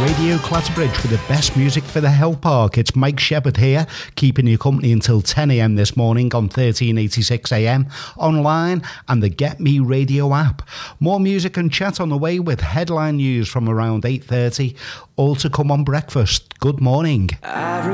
Radio Clatterbridge with the best music for the Health Park. It's Mike Shepherd here, keeping you company until 10 a.m. this morning on 1386 AM, online and the Get Me Radio app. More music and chat on the way with headline news from around 8:30, all to come on breakfast. Good morning.